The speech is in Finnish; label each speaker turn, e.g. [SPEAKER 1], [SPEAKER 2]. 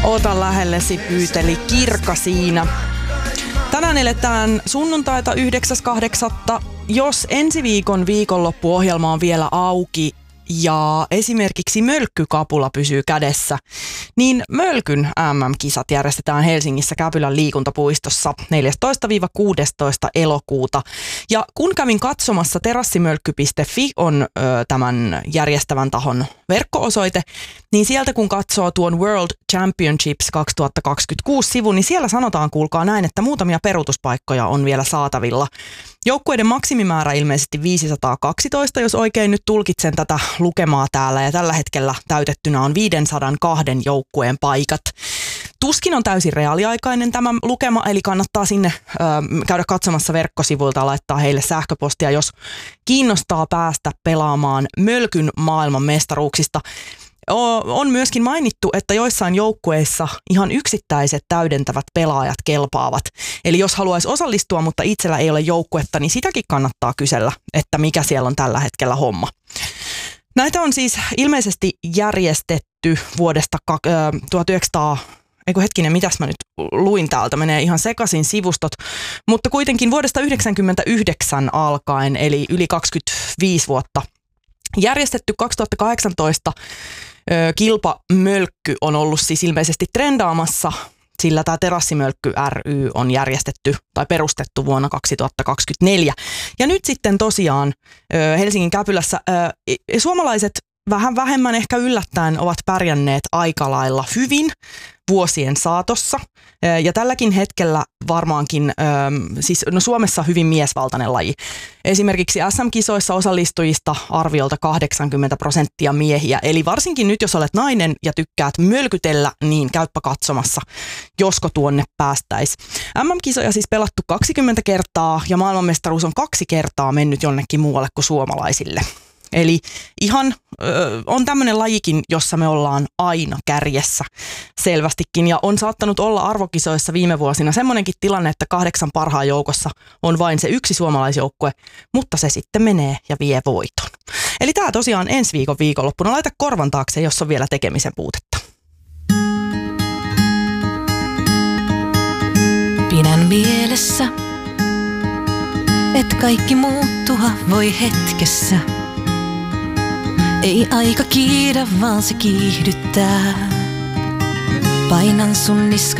[SPEAKER 1] Ota lähellesi pyyteli Kirka siinä. Tänään eletään sunnuntaita 9.8. Jos ensi viikon viikonloppuohjelma on vielä auki ja esimerkiksi mölkkykapula pysyy kädessä, niin Mölkyn MM-kisat järjestetään Helsingissä Käpylän liikuntapuistossa 14-16. elokuuta. Ja kun kävin katsomassa, terassimölkky.fi on tämän järjestävän tahon verkko-osoite, niin sieltä kun katsoo tuon World Championships 2026-sivun, niin siellä sanotaan, kuulkaa näin, että muutamia peruutuspaikkoja on vielä saatavilla. Joukkueiden maksimimäärä ilmeisesti 512, jos oikein nyt tulkitsen tätä lukemaa täällä, ja tällä hetkellä täytettynä on 502 joukkueen paikat. Tuskin on täysin reaaliaikainen tämä lukema, eli kannattaa sinne käydä katsomassa verkkosivuilta ja laittaa heille sähköpostia, jos kiinnostaa päästä pelaamaan Mölkyn maailman mestaruuksista. On myöskin mainittu, että joissain joukkueissa ihan yksittäiset täydentävät pelaajat kelpaavat. Eli jos haluaisi osallistua, mutta itsellä ei ole joukkuetta, niin sitäkin kannattaa kysellä, että mikä siellä on tällä hetkellä homma. Näitä on siis ilmeisesti järjestetty vuodesta 1900. Mitäs mä nyt luin täältä, menee ihan sekaisin sivustot, mutta kuitenkin vuodesta 1999 alkaen, eli yli 25 vuotta järjestetty. 2018 kilpamölkky on ollut siis ilmeisesti trendaamassa, sillä tämä Terassimölkky ry on järjestetty tai perustettu vuonna 2024. Ja nyt sitten tosiaan Helsingin Käpylässä suomalaiset vähän vähemmän ehkä yllättäen ovat pärjänneet aika lailla hyvin vuosien saatossa. Ja tälläkin hetkellä varmaankin, Suomessa hyvin miesvaltainen laji. Esimerkiksi SM-kisoissa osallistujista arviolta 80% miehiä. Eli varsinkin nyt, jos olet nainen ja tykkäät mölkytellä, niin käyppä katsomassa, josko tuonne päästäisi. MM-kisoja siis pelattu 20 kertaa ja maailmanmestaruus on 2 kertaa mennyt jonnekin muualle kuin suomalaisille. Eli ihan on tämmöinen lajikin, jossa me ollaan aina kärjessä selvästikin. Ja on saattanut olla arvokisoissa viime vuosina semmoinenkin tilanne, että 8 parhaan joukossa on vain se yksi suomalaisjoukkue, mutta se sitten menee ja vie voiton. Eli tämä tosiaan ensi viikon viikonloppuna. Laita korvan taakse, jos on vielä tekemisen puutetta.
[SPEAKER 2] Pidän mielessä, et kaikki muuttua voi hetkessä. Ei aika kiidä, vaan se kiihdyttää. Painan sun niska